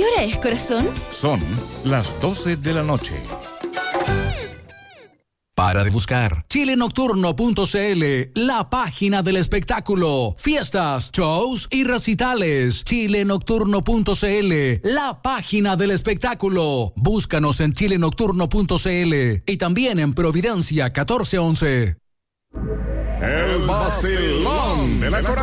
¿Qué hora es, corazón? Son las 12 de la noche. Para de buscar chilenocturno.cl, la página del espectáculo, fiestas, shows y recitales. Chilenocturno.cl, la página del espectáculo. Búscanos en chilenocturno.cl y también en Providencia 1411. El vacilón de la